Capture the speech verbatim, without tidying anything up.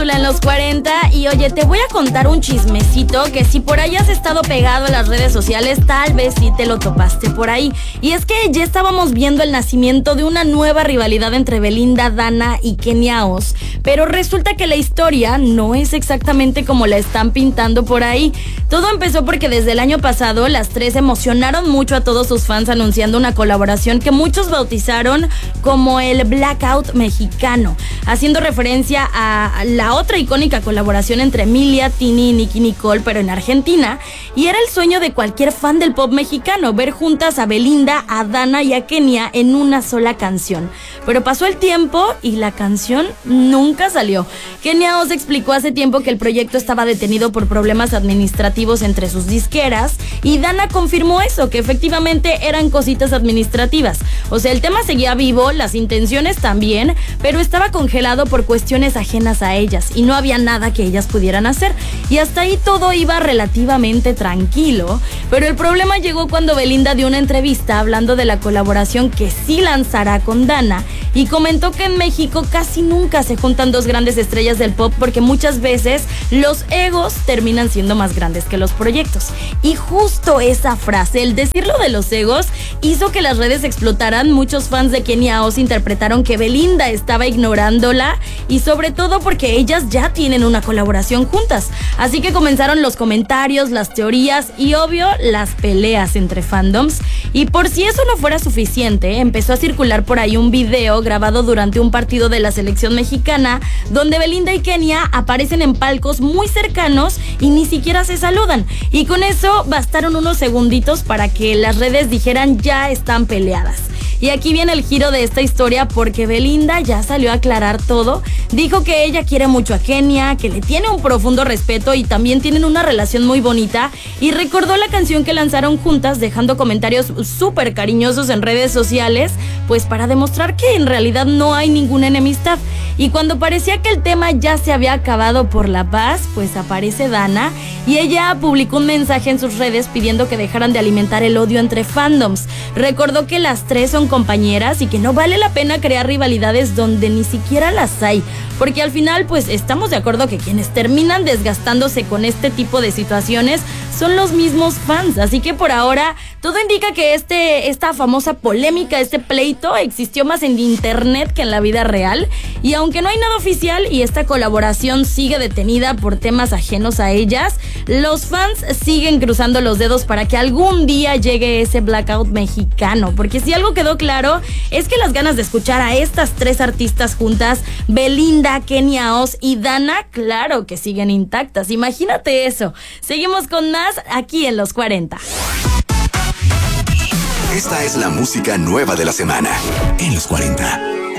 En los cuarenta. Y oye, te voy a contar un chismecito que si por ahí has estado pegado en las redes sociales, tal vez sí te lo topaste por ahí. Y es que ya estábamos viendo el nacimiento de una nueva rivalidad entre Belinda, Dana y Kenia Oz, pero resulta que la historia no es exactamente como la están pintando por ahí. Todo empezó porque desde el año pasado las tres emocionaron mucho a todos sus fans anunciando una colaboración que muchos bautizaron como el Blackout mexicano, haciendo referencia a la otra icónica colaboración entre Emilia, Tini y Nicki Nicole, pero en Argentina, y era el sueño de cualquier fan del pop mexicano, ver juntas a Belinda, a Dana y a Kenia en una sola canción. Pero pasó el tiempo y la canción nunca salió. Kenia Oz explicó hace tiempo que el proyecto estaba detenido por problemas administrativos entre sus disqueras, y Dana confirmó eso, que efectivamente eran cositas administrativas. O sea, el tema seguía vivo, las intenciones también, pero estaba congelado por cuestiones ajenas a ellas y no había nada que ellas pudieran hacer. Y hasta ahí todo iba relativamente tranquilo, pero el problema llegó cuando Belinda dio una entrevista hablando de la colaboración que sí lanzará con Dana, y comentó que en México casi nunca se juntan dos grandes estrellas del pop porque muchas veces los egos terminan siendo más grandes que los proyectos. Y justo esa frase, el decirlo de los egos, hizo que las redes explotaran. Muchos fans de Kenia Oz interpretaron que Belinda estaba ignorándola, y sobre todo porque ellas ya tienen una colaboración juntas. Así que comenzaron los comentarios, las teorías y obvio las peleas entre fandoms. Y por si eso no fuera suficiente, empezó a circular por ahí un video grabado durante un partido de la selección mexicana donde Belinda y Kenia aparecen en palcos muy cercanos y ni siquiera se saludan. Y con eso bastaron unos segunditos para que las redes dijeran ya están peleadas. Y aquí viene el giro de esta historia, porque Belinda ya salió a aclarar todo. Dijo que ella quiere mucho a Kenia, que le tiene un profundo respeto y también tienen una relación muy bonita, y recordó la canción que lanzaron juntas, dejando comentarios súper cariñosos en redes sociales, pues para demostrar que en realidad no hay ninguna enemistad. Y cuando parecía que el tema ya se había acabado por la paz, pues aparece Dana y ella publicó un mensaje en sus redes pidiendo que dejaran de alimentar el odio entre fandoms. Recordó que las tres son compañeras y que no vale la pena crear rivalidades donde ni siquiera las hay, porque al final pues estamos de acuerdo que quienes terminan desgastándose con este tipo de situaciones son los mismos fans. Así que por ahora todo indica que este, esta famosa polémica, este pleito existió más en internet que en la vida real, y aunque no hay nada oficial y esta colaboración sigue detenida por temas ajenos a ellas, los fans siguen cruzando los dedos para que algún día llegue ese Blackout mexicano, porque si algo quedó claro es que las ganas de escuchar a estas tres artistas juntas, Belinda, Kenia Oz y Dana, claro que siguen intactas. Imagínate eso. Seguimos con más aquí en Los cuarenta. Esta es la música nueva de la semana en Los cuarenta.